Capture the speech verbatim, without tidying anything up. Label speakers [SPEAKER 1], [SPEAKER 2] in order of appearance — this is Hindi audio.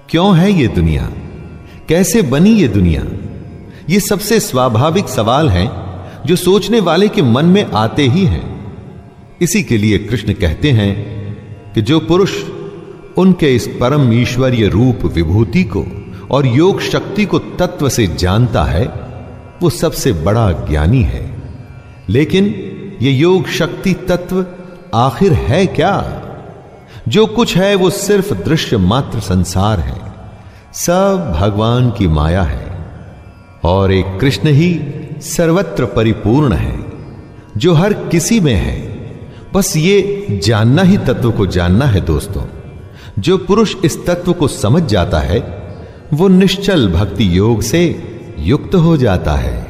[SPEAKER 1] क्यों है ये दुनिया, कैसे बनी ये दुनिया? ये सबसे स्वाभाविक सवाल हैं जो सोचने वाले के मन में आते ही हैं। इसी के लिए कृष्ण कहते हैं कि जो पुरुष उनके इस परम ईश्वरीय रूप विभूति को और योग शक्ति को तत्व से जानता है वो सबसे बड़ा ज्ञानी है। लेकिन ये योग शक्ति तत्व आखिर है क्या? जो कुछ है वो सिर्फ दृश्य मात्र संसार है, सब भगवान की माया है और एक कृष्ण ही सर्वत्र परिपूर्ण है जो हर किसी में है। बस ये जानना ही तत्व को जानना है दोस्तों। जो पुरुष इस तत्व को समझ जाता है वो निश्चल भक्ति योग से युक्त हो जाता है।